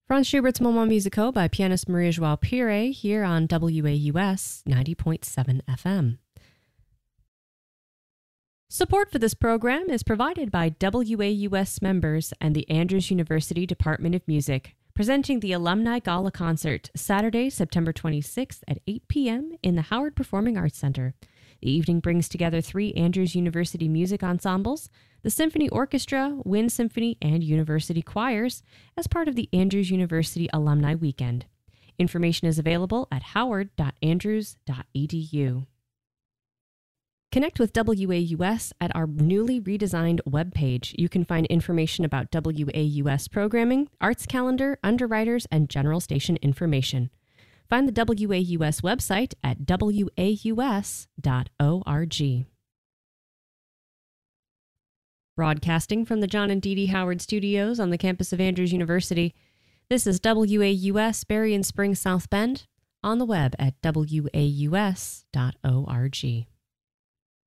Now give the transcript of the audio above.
Franz Schubert's Moment Musical by pianist Maria Joao Pire here on WAUS 90.7 FM. Support for this program is provided by WAUS members and the Andrews University Department of Music, presenting the Alumni Gala Concert Saturday, September 26th at 8 p.m. in the Howard Performing Arts Center. The evening brings together 3 Andrews University music ensembles, the Symphony Orchestra, Wind Symphony, and University Choirs as part of the Andrews University Alumni Weekend. Information is available at howard.andrews.edu. Connect with WAUS at our newly redesigned webpage. You can find information about WAUS programming, arts calendar, underwriters, and general station information. Find the WAUS website at waus.org. Broadcasting from the John and Dee Dee Howard Studios on the campus of Andrews University, this is WAUS Berrien Springs South Bend, on the web at waus.org.